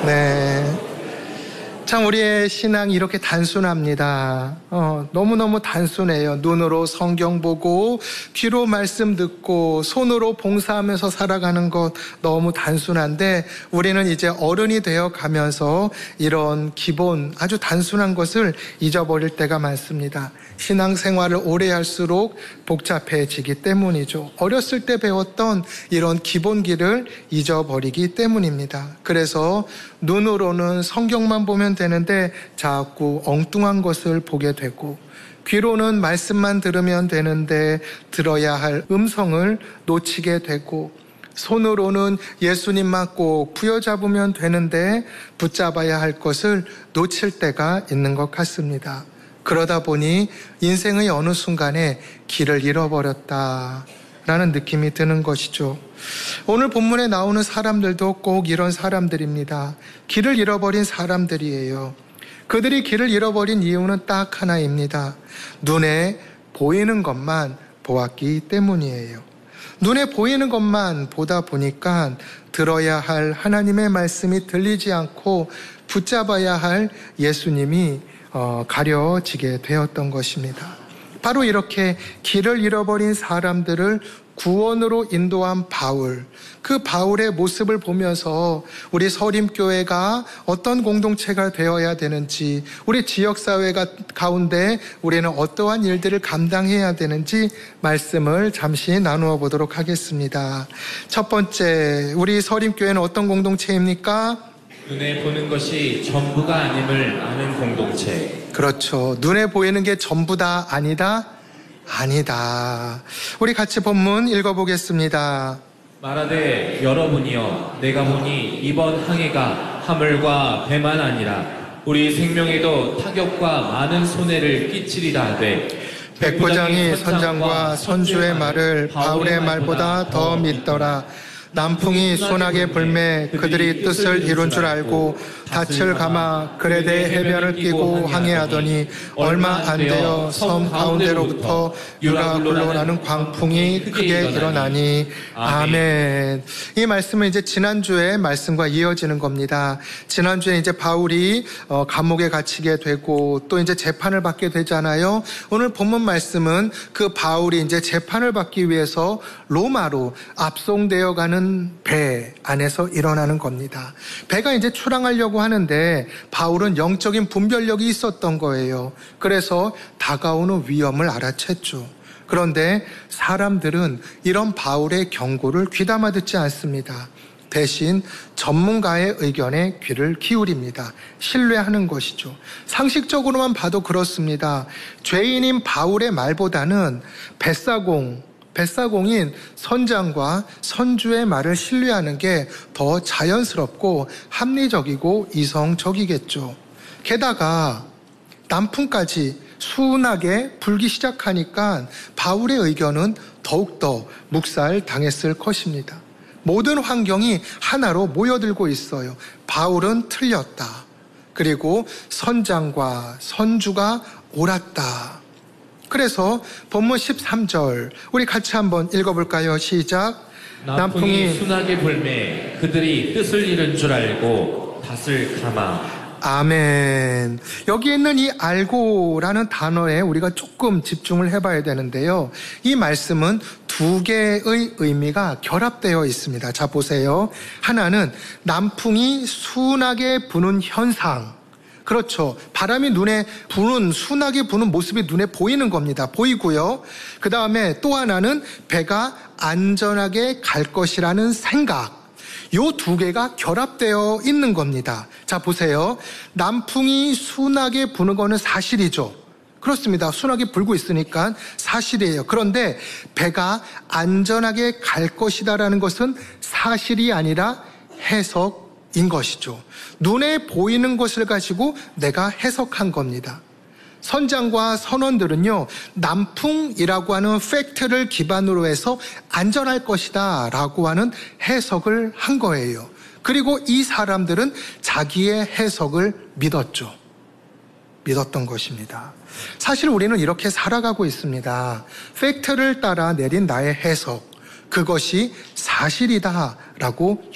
네. 참 우리의 신앙이 이렇게 단순합니다. 너무너무 단순해요. 눈으로 성경 보고 귀로 말씀 듣고 손으로 봉사하면서 살아가는 것 너무 단순한데 우리는 이제 어른이 되어 가면서 이런 기본 아주 단순한 것을 잊어버릴 때가 많습니다. 신앙생활을 오래 할수록 복잡해지기 때문이죠. 어렸을 때 배웠던 이런 기본기를 잊어버리기 때문입니다. 그래서 눈으로는 성경만 보면 되는데 자꾸 엉뚱한 것을 보게 되고, 귀로는 말씀만 들으면 되는데 들어야 할 음성을 놓치게 되고, 손으로는 예수님만 꼭 부여잡으면 되는데 붙잡아야 할 것을 놓칠 때가 있는 것 같습니다. 그러다 보니 인생의 어느 순간에 길을 잃어버렸다라는 느낌이 드는 것이죠. 오늘 본문에 나오는 사람들도 꼭 이런 사람들입니다. 길을 잃어버린 사람들이에요. 그들이 길을 잃어버린 이유는 딱 하나입니다. 눈에 보이는 것만 보았기 때문이에요. 눈에 보이는 것만 보다 보니까 들어야 할 하나님의 말씀이 들리지 않고 붙잡아야 할 예수님이 가려지게 되었던 것입니다. 바로 이렇게 길을 잃어버린 사람들을 구원으로 인도한 바울, 그 바울의 모습을 보면서 우리 서림교회가 어떤 공동체가 되어야 되는지, 우리 지역사회 가운데 우리는 어떠한 일들을 감당해야 되는지 말씀을 잠시 나누어 보도록 하겠습니다. 첫 번째, 우리 서림교회는 어떤 공동체입니까? 눈에 보는 것이 전부가 아님을 아는 공동체. 그렇죠. 눈에 보이는 게 전부다, 아니다? 아니다. 우리 같이 본문 읽어보겠습니다. 말하되 여러분이여 내가 보니 이번 항해가 하물과 배만 아니라 우리 생명에도 타격과 많은 손해를 끼치리라 하되 백부장이 선장과 선주의 말을 바울의 말보다 더 믿더라. 남풍이 순하게 불매 그들이 뜻을 이룬 줄 알고 닻을 감아 그레데 해변을 끼고 항해하더니 얼마 안 되어 섬 가운데로부터 유라 굴러나는 광풍이 크게 일어나니. 아멘. 이 말씀은 이제 지난주의 말씀과 이어지는 겁니다. 지난주에 이제 바울이 감옥에 갇히게 되고 또 이제 재판을 받게 되잖아요. 오늘 본문 말씀은 그 바울이 이제 재판을 받기 위해서 로마로 압송되어 가는 배 안에서 일어나는 겁니다. 배가 이제 출항하려고 하는데 바울은 영적인 분별력이 있었던 거예요. 그래서 다가오는 위험을 알아챘죠. 그런데 사람들은 이런 바울의 경고를 귀담아 듣지 않습니다. 대신 전문가의 의견에 귀를 기울입니다. 신뢰하는 것이죠. 상식적으로만 봐도 그렇습니다. 죄인인 바울의 말보다는 뱃사공인 선장과 선주의 말을 신뢰하는 게 더 자연스럽고 합리적이고 이성적이겠죠. 게다가 남풍까지 순하게 불기 시작하니까 바울의 의견은 더욱더 묵살당했을 것입니다. 모든 환경이 하나로 모여들고 있어요. 바울은 틀렸다. 그리고 선장과 선주가 옳았다. 그래서 본문 13절 우리 같이 한번 읽어볼까요? 시작. 남풍이 순하게 불매 그들이 뜻을 잃은 줄 알고 닷을 감아. 아멘. 여기 있는 이 알고라는 단어에 우리가 조금 집중을 해봐야 되는데요. 이 말씀은 두 개의 의미가 결합되어 있습니다. 자, 보세요. 하나는 남풍이 순하게 부는 현상. 그렇죠. 바람이 눈에 부는, 순하게 부는 모습이 눈에 보이는 겁니다. 보이고요. 그 다음에 또 하나는 배가 안전하게 갈 것이라는 생각. 요 두 개가 결합되어 있는 겁니다. 자, 보세요. 남풍이 순하게 부는 거는 사실이죠. 그렇습니다. 순하게 불고 있으니까 사실이에요. 그런데 배가 안전하게 갈 것이다라는 것은 사실이 아니라 해석인 것이죠. 눈에 보이는 것을 가지고 내가 해석한 겁니다. 선장과 선원들은요, 남풍이라고 하는 팩트를 기반으로 해서 안전할 것이다 라고 하는 해석을 한 거예요. 그리고 이 사람들은 자기의 해석을 믿었던 것입니다. 사실 우리는 이렇게 살아가고 있습니다. 팩트를 따라 내린 나의 해석, 그것이 사실이다라고